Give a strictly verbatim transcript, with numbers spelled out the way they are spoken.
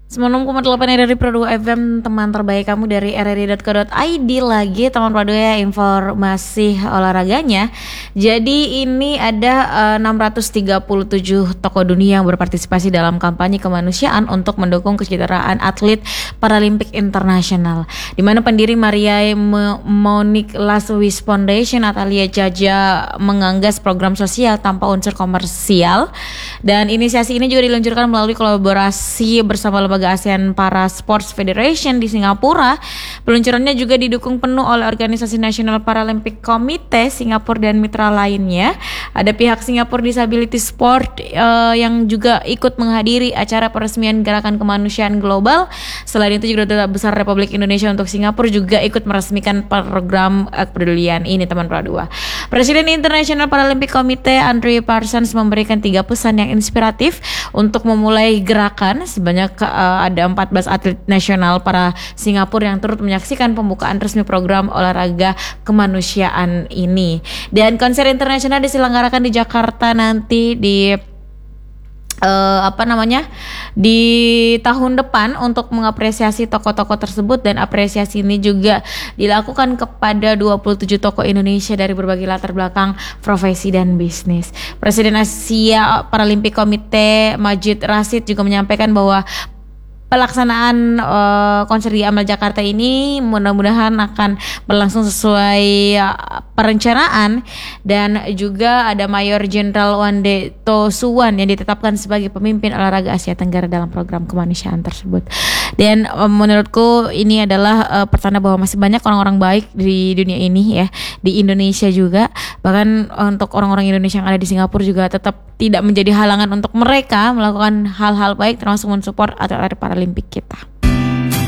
sembilan puluh enam koma delapan R R I Pro dua F M, teman terbaik kamu dari r r i dot co dot i d lagi teman Pro dua ya, informasi olahraganya. Jadi ini ada uh, enam ratus tiga puluh tujuh tokoh dunia yang berpartisipasi dalam kampanye kemanusiaan untuk mendukung kesejahteraan atlet Paralimpik Internasional, di mana pendiri Maria Monique Laswis Foundation Natalia Jaja menganggas program sosial tanpa unsur komersial, dan inisiasi ini juga diluncurkan melalui kolaborasi bersama lembaga ASEAN Para Sports Federation di Singapura. Peluncurannya juga didukung penuh oleh Organisasi Nasional Paralympic Committee Singapura dan mitra lainnya. Ada pihak Singapore Disability Sport uh, yang juga ikut menghadiri acara peresmian gerakan kemanusiaan global. Selain itu juga Duta Besar Republik Indonesia untuk Singapura juga ikut meresmikan program uh, kepedulian ini teman Pro dua. Presiden International Paralympic Committee Andre Parsons memberikan tiga pesan yang inspiratif untuk memulai gerakan. Sebanyak uh, ada empat belas atlet nasional para Singapura yang turut menyaksikan pembukaan resmi program olahraga kemanusiaan ini. Dan konser internasional diselenggarakan di Jakarta nanti di uh, apa namanya di tahun depan untuk mengapresiasi tokoh-tokoh tersebut, dan apresiasi ini juga dilakukan kepada dua puluh tujuh tokoh Indonesia dari berbagai latar belakang profesi dan bisnis. Presiden Asia Paralympic Committee Majid Rashid juga menyampaikan bahwa pelaksanaan uh, konser di Amal Jakarta ini mudah-mudahan akan berlangsung sesuai uh, perencanaan, dan juga ada Mayor Jenderal Wande Tosuwan yang ditetapkan sebagai pemimpin olahraga Asia Tenggara dalam program kemanusiaan tersebut. Dan uh, menurutku ini adalah uh, pertanda bahwa masih banyak orang-orang baik di dunia ini ya, di Indonesia juga. Bahkan uh, untuk orang-orang Indonesia yang ada di Singapura juga tetap tidak menjadi halangan untuk mereka melakukan hal-hal baik, termasuk mensupport atlet-atlet Paralimpik kita.